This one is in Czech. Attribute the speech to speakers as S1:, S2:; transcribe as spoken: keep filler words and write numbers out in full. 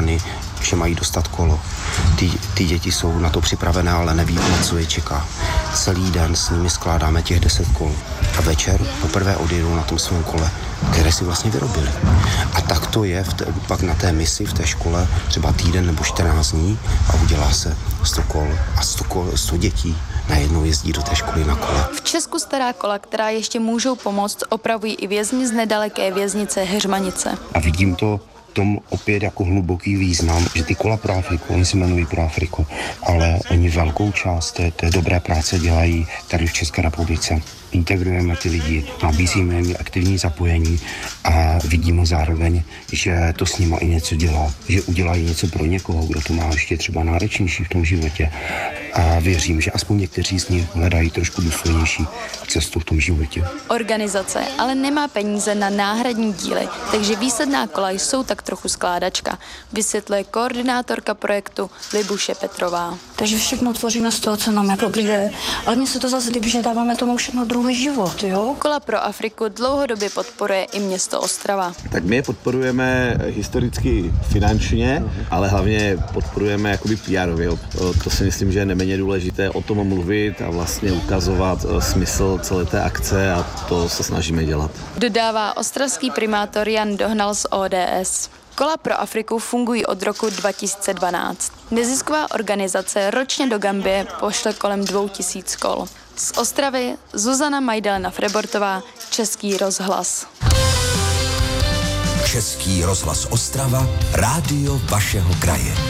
S1: rodiny, že mají dostat kolo. Ty, ty děti jsou na to připravené, ale neví, na co je čeká. Celý den s nimi skládáme těch deset kol. A večer poprvé odjedou na tom svém kole, které si vlastně vyrobili. A tak to je v té, pak na té misi v té škole třeba týden nebo čtrnáct dní a udělá se sto kol a sto, kol, sto dětí najednou jezdí do té školy na kole.
S2: V Česku stará kola, která ještě můžou pomoct, opravují i vězni z nedaleké věznice Heřmanice.
S1: A vidím to tom opět jako hluboký význam, že ty kola pro Afriku, oni se jmenují pro Afriku, ale oni velkou část té, té dobré práce dělají tady v České republice. Integrujeme ty lidi, nabízíme jim aktivní zapojení a vidíme zároveň, že to s nima i něco dělá, že udělají něco pro někoho, kdo to má ještě třeba náročnější v tom životě. A věřím, že aspoň někteří z nich hledají trošku důstojnější cestu v tom životě.
S2: Organizace ale nemá peníze na náhradní díly, takže výsledná kola jsou tak trochu skládačka, vysvětluje koordinátorka projektu Libuše Petrová.
S3: Takže všechno tvoříme z toho, co nám jako přijde. Ale mně se to zase líbí, že dáváme tomu všechno druhý život, jo?
S2: Kola pro Afriku dlouhodobě podporuje i město Ostrava.
S4: Tak my je podporujeme historicky finančně, ale hlavně podporujeme jakoby P R-ově. To si myslím, že je neméně důležité o tom mluvit a vlastně ukazovat smysl celé té akce a to se snažíme dělat.
S2: Dodává ostravský primátor Jan Dohnal z O D S. Kola pro Afriku fungují od roku dva tisíce dvanáct. Nezisková organizace ročně do Gambie pošle kolem dvou tisíc kol. Z Ostravy Zuzana Majdelna Frebortová, Český rozhlas.
S5: Český rozhlas Ostrava, rádio vašeho kraje.